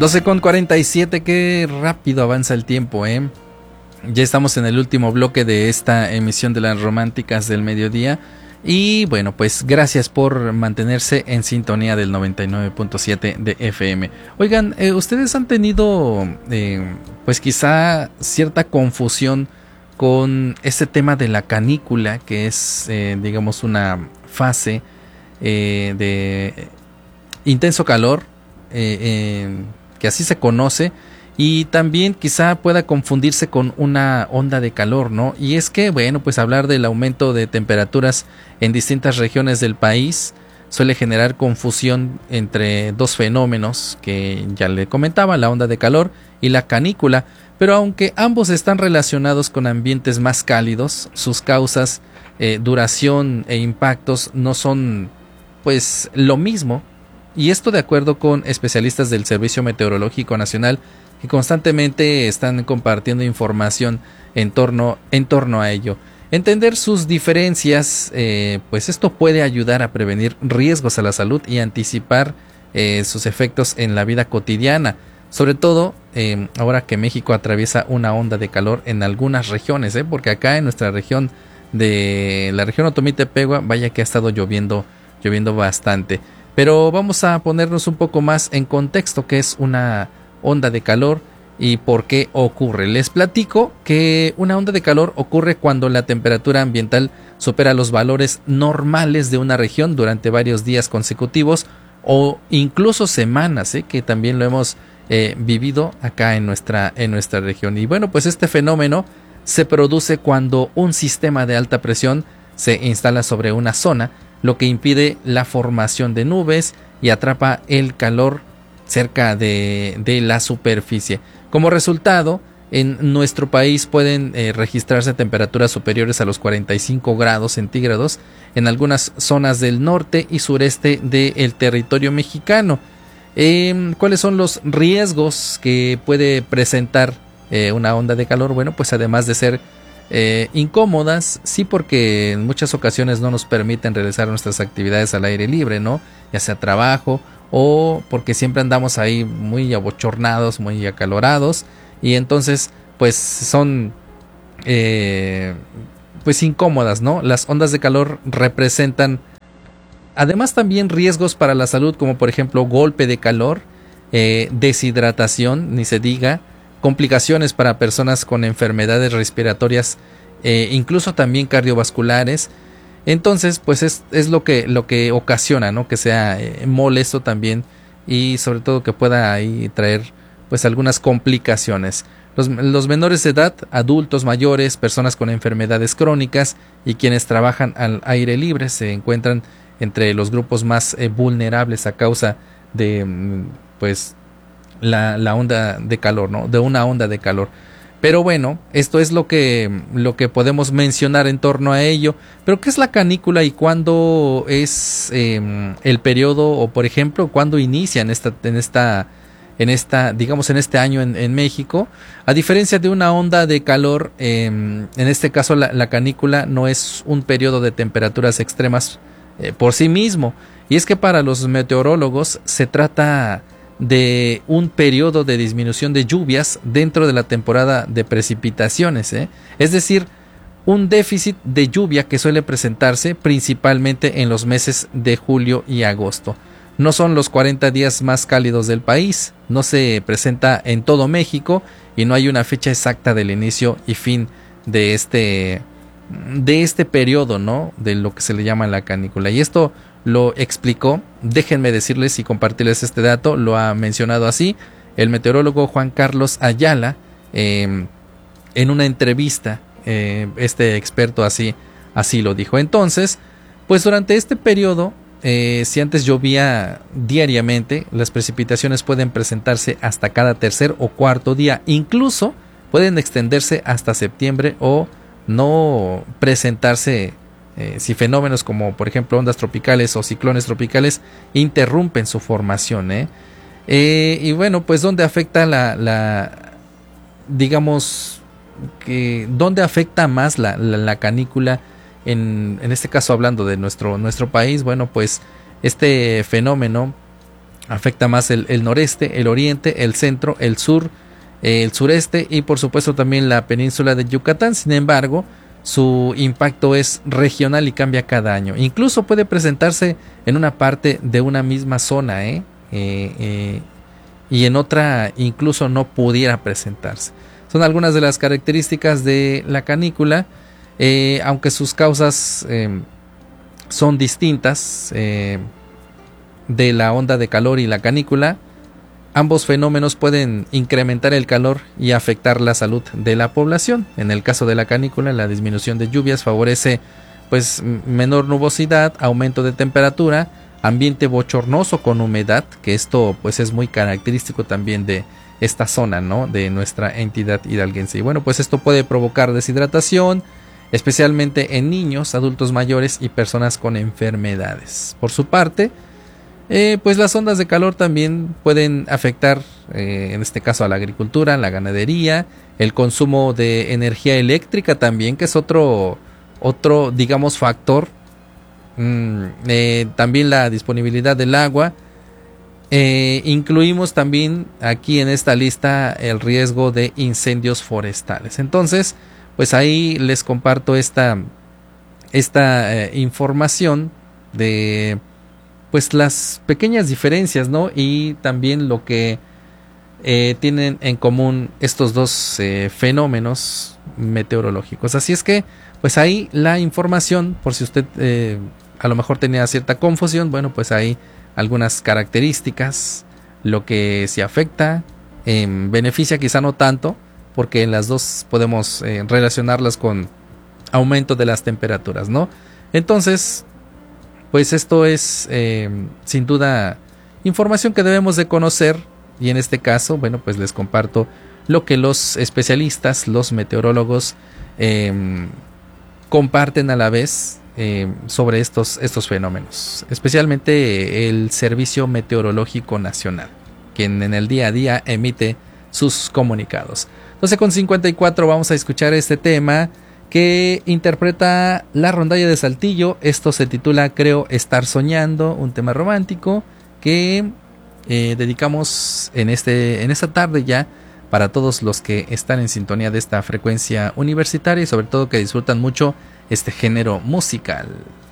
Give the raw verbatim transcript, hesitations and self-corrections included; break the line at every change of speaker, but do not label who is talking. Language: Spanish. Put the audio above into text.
doce con cuarenta y siete, qué rápido avanza el tiempo, ¿eh? Ya estamos en el último bloque de esta emisión de las románticas del mediodía. Y bueno, pues gracias por mantenerse en sintonía del noventa y nueve punto siete de F M. Oigan, eh, ustedes han tenido eh, pues quizá cierta confusión con este tema de la canícula, que es eh, digamos una fase eh, de intenso calor, eh, eh, que así se conoce. Y también quizá pueda confundirse con una onda de calor, ¿no? Y es que, bueno, pues hablar del aumento de temperaturas en distintas regiones del país suele generar confusión entre dos fenómenos que ya le comentaba, la onda de calor y la canícula. Pero aunque ambos están relacionados con ambientes más cálidos, sus causas, eh, duración e impactos no son, pues, lo mismo. Y esto de acuerdo con especialistas del Servicio Meteorológico Nacional, que constantemente están compartiendo información en torno, en torno a ello. Entender sus diferencias, eh, pues esto puede ayudar a prevenir riesgos a la salud y anticipar eh, sus efectos en la vida cotidiana. Sobre todo eh, ahora que México atraviesa una onda de calor en algunas regiones, ¿eh? Porque acá en nuestra región de la región Otomí-Tepehua, vaya que ha estado lloviendo, lloviendo bastante. Pero vamos a ponernos un poco más en contexto, que es una onda de calor y por qué ocurre. Les platico que una onda de calor ocurre cuando la temperatura ambiental supera los valores normales de una región durante varios días consecutivos o incluso semanas, ¿eh? Que también lo hemos eh, vivido acá en nuestra, en nuestra región. Y bueno, pues este fenómeno se produce cuando un sistema de alta presión se instala sobre una zona, lo que impide la formación de nubes y atrapa el calor cerca de, de la superficie. Como resultado, en nuestro país pueden eh, registrarse temperaturas superiores a los cuarenta y cinco grados centígrados en algunas zonas del norte y sureste del territorio mexicano. Eh, ¿Cuáles son los riesgos que puede presentar eh, una onda de calor? Bueno, pues además de ser eh, incómodas, sí, porque en muchas ocasiones no nos permiten realizar nuestras actividades al aire libre, ¿no? Ya sea trabajo o porque siempre andamos ahí muy abochornados, muy acalorados, y entonces pues son eh, pues incómodas, ¿no? Las ondas de calor representan además también riesgos para la salud, como por ejemplo golpe de calor, eh, deshidratación, ni se diga, complicaciones para personas con enfermedades respiratorias, eh, incluso también cardiovasculares. Entonces, pues es, es lo que lo que ocasiona, ¿no? Que sea eh, molesto también y sobre todo que pueda ahí traer pues algunas complicaciones. Los, los menores de edad, adultos mayores, personas con enfermedades crónicas y quienes trabajan al aire libre se encuentran entre los grupos más eh, vulnerables a causa de pues la, la onda de calor, ¿no? De una onda de calor. Pero bueno, esto es lo que, lo que podemos mencionar en torno a ello. Pero ¿qué es la canícula y cuándo es eh, el periodo, o por ejemplo, cuándo inicia en esta, en esta, en esta, digamos en este año en, en México? A diferencia de una onda de calor, eh, en este caso la, la canícula no es un periodo de temperaturas extremas eh, por sí mismo. Y es que para los meteorólogos se trata de un periodo de disminución de lluvias dentro de la temporada de precipitaciones, ¿eh? Es decir, un déficit de lluvia que suele presentarse principalmente en los meses de julio y agosto. No son los cuarenta días más cálidos del país, no se presenta en todo México y no hay una fecha exacta del inicio y fin de este, de este periodo, ¿no? De lo que se le llama la canícula. Y esto lo explicó, déjenme decirles y compartirles este dato, lo ha mencionado así el meteorólogo Juan Carlos Ayala eh, en una entrevista. Eh, este experto así, así lo dijo. Entonces, pues durante este periodo, eh, si antes llovía diariamente, las precipitaciones pueden presentarse hasta cada tercer o cuarto día, incluso pueden extenderse hasta septiembre o no presentarse Eh, si fenómenos como por ejemplo ondas tropicales o ciclones tropicales interrumpen su formación, ¿eh? Eh, y bueno, pues ¿dónde afecta la, la digamos que dónde afecta más la, la, la canícula en, en este caso hablando de nuestro, nuestro país? Bueno, pues este fenómeno afecta más el, el noreste, el oriente, el centro, el sur, el sureste y por supuesto también la península de Yucatán. Sin embargo, su impacto es regional y cambia cada año. Incluso puede presentarse en una parte de una misma zona, ¿eh? Eh, eh, y en otra incluso no pudiera presentarse. Son algunas de las características de la canícula, eh, aunque sus causas eh, son distintas eh, de la onda de calor y la canícula. Ambos fenómenos pueden incrementar el calor y afectar la salud de la población. En el caso de la canícula, la disminución de lluvias favorece pues menor nubosidad, aumento de temperatura, ambiente bochornoso con humedad, que esto pues es muy característico también de esta zona, ¿no?, de nuestra entidad hidalguense. Y bueno, pues esto puede provocar deshidratación, especialmente en niños, adultos mayores y personas con enfermedades. Por su parte, Eh, pues las ondas de calor también pueden afectar, eh, en este caso a la agricultura, la ganadería, el consumo de energía eléctrica también, que es otro, otro digamos, factor. Mm, eh, también la disponibilidad del agua. Eh, incluimos también aquí en esta lista el riesgo de incendios forestales. Entonces, pues ahí les comparto esta, esta eh, información de pues las pequeñas diferencias, ¿no? Y también lo que eh, tienen en común estos dos eh, fenómenos meteorológicos. Así es que, pues ahí la información, por si usted eh, a lo mejor tenía cierta confusión, bueno, pues ahí algunas características, lo que se afecta, eh, beneficia quizá no tanto, porque en las dos podemos eh, relacionarlas con aumento de las temperaturas, ¿no? Entonces, pues esto es eh, sin duda información que debemos de conocer y en este caso, bueno, pues les comparto lo que los especialistas, los meteorólogos eh, comparten a la vez eh, sobre estos, estos fenómenos, especialmente el Servicio Meteorológico Nacional, quien en el día a día emite sus comunicados. doce con cincuenta y cuatro, vamos a escuchar este tema que interpreta la Rondalla de Saltillo. Esto se titula Creo estar soñando, un tema romántico que eh, dedicamos en, este, en esta tarde ya para todos los que están en sintonía de esta frecuencia universitaria y sobre todo que disfrutan mucho este género musical.